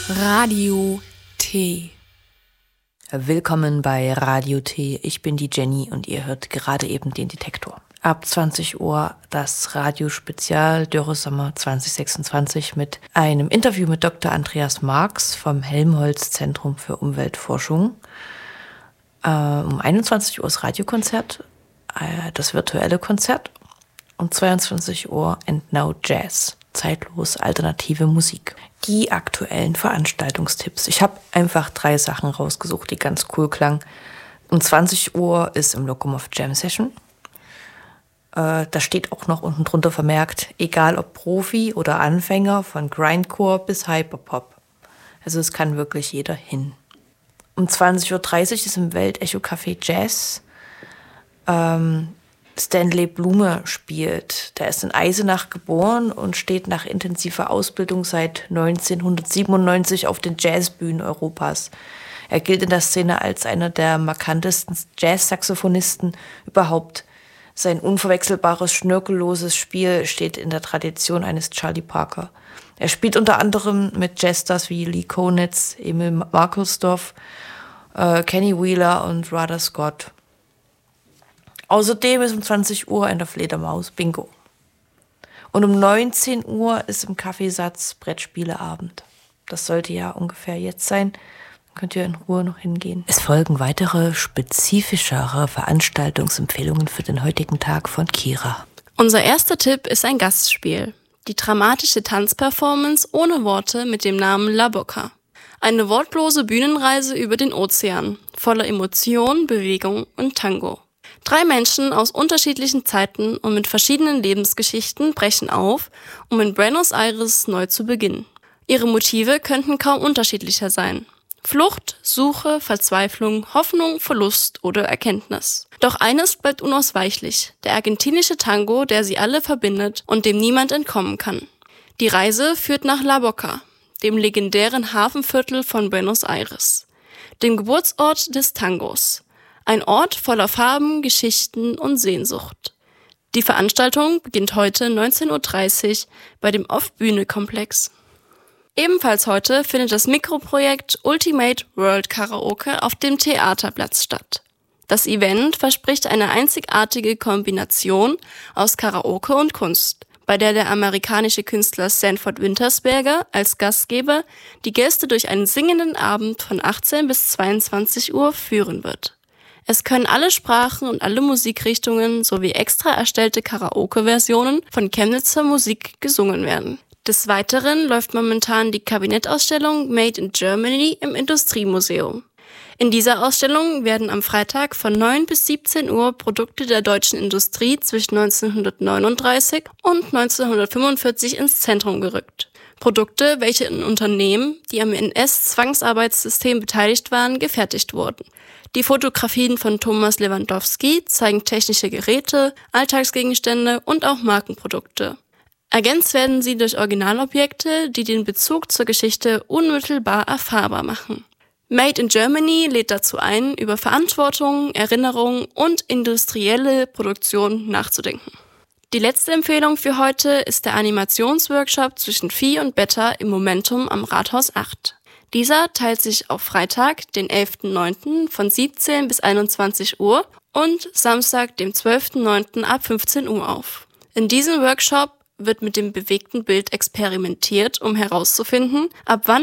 Radio T. Willkommen bei Radio T. Ich bin die Jenny und ihr hört gerade eben den Detektor. Ab 20 Uhr das Radiospezial Dürresommer 2026 mit einem Interview mit Dr. Andreas Marx vom Helmholtz-Zentrum für Umweltforschung. Um 21 Uhr das Radiokonzert, das virtuelle Konzert. Um 22 Uhr And Now Jazz, zeitlos alternative Musik. Die aktuellen Veranstaltungstipps. Ich habe einfach 3 Sachen rausgesucht, die ganz cool klangen. Um 20 Uhr ist im Lokomov Jam Session. Da steht auch noch unten drunter vermerkt, egal ob Profi oder Anfänger, von Grindcore bis Hyperpop. Also es kann wirklich jeder hin. Um 20.30 Uhr ist im Weltecho Café Jazz. Stanley Blume spielt. Der ist in Eisenach geboren und steht nach intensiver Ausbildung seit 1997 auf den Jazzbühnen Europas. Er gilt in der Szene als einer der markantesten Jazz-Saxophonisten überhaupt. Sein unverwechselbares, schnörkelloses Spiel steht in der Tradition eines Charlie Parker. Er spielt unter anderem mit Jazzstars wie Lee Konitz, Emil Markelsdorff, Kenny Wheeler und Rada Scott. Außerdem ist um 20 Uhr in der Fledermaus Bingo. Und um 19 Uhr ist im Kaffeesatz Brettspieleabend. Das sollte ja ungefähr jetzt sein. Dann könnt ihr in Ruhe noch hingehen. Es folgen weitere spezifischere Veranstaltungsempfehlungen für den heutigen Tag von Kira. Unser erster Tipp ist ein Gastspiel. Die dramatische Tanzperformance ohne Worte mit dem Namen La Boca. Eine wortlose Bühnenreise über den Ozean, voller Emotion, Bewegung und Tango. 3 Menschen aus unterschiedlichen Zeiten und mit verschiedenen Lebensgeschichten brechen auf, um in Buenos Aires neu zu beginnen. Ihre Motive könnten kaum unterschiedlicher sein. Flucht, Suche, Verzweiflung, Hoffnung, Verlust oder Erkenntnis. Doch eines bleibt unausweichlich, der argentinische Tango, der sie alle verbindet und dem niemand entkommen kann. Die Reise führt nach La Boca, dem legendären Hafenviertel von Buenos Aires, dem Geburtsort des Tangos. Ein Ort voller Farben, Geschichten und Sehnsucht. Die Veranstaltung beginnt heute 19.30 Uhr bei dem Off-Bühne-Komplex. Ebenfalls heute findet das Mikroprojekt Ultimate World Karaoke auf dem Theaterplatz statt. Das Event verspricht eine einzigartige Kombination aus Karaoke und Kunst, bei der amerikanische Künstler Sanford Wintersberger als Gastgeber die Gäste durch einen singenden Abend von 18 bis 22 Uhr führen wird. Es können alle Sprachen und alle Musikrichtungen sowie extra erstellte Karaoke-Versionen von Chemnitzer Musik gesungen werden. Des Weiteren läuft momentan die Kabinettausstellung Made in Germany im Industriemuseum. In dieser Ausstellung werden am Freitag von 9 bis 17 Uhr Produkte der deutschen Industrie zwischen 1939 und 1945 ins Zentrum gerückt. Produkte, welche in Unternehmen, die am NS-Zwangsarbeitssystem beteiligt waren, gefertigt wurden. Die Fotografien von Thomas Lewandowski zeigen technische Geräte, Alltagsgegenstände und auch Markenprodukte. Ergänzt werden sie durch Originalobjekte, die den Bezug zur Geschichte unmittelbar erfahrbar machen. Made in Germany lädt dazu ein, über Verantwortung, Erinnerung und industrielle Produktion nachzudenken. Die letzte Empfehlung für heute ist der Animationsworkshop zwischen Phi und Beta im Momentum am Rathaus 8. Dieser teilt sich auf Freitag, den 11.09. von 17 bis 21 Uhr und Samstag, dem 12.09. ab 15 Uhr auf. In diesem Workshop wird mit dem bewegten Bild experimentiert, um herauszufinden, ab wann